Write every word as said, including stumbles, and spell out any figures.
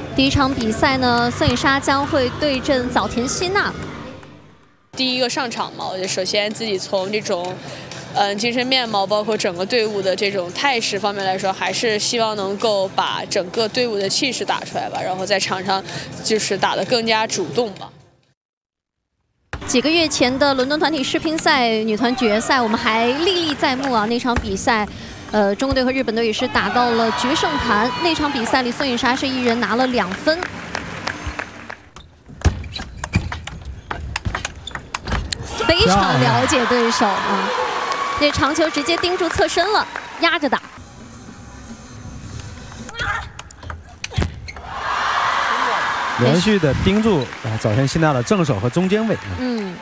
第一场比赛呢，孙颖莎将会对阵早田希娜。 第一个上场嘛，我觉得首先自己从这种，嗯，精神面貌，包括整个队伍的这种态势方面来说，还是希望能够把整个队伍的气势打出来吧，然后在场上就是打得更加主动吧。 几个月前的伦敦团体世乒赛女团决赛，我们还历历在目啊！那场比赛，呃，中国队和日本队也是打到了决胜盘。那场比赛里，孙颖莎是一人拿了两分，非常了解对手啊！这长球直接盯住侧身了，压着打。 连续的盯住啊早田希娜的正手和中间位。 嗯。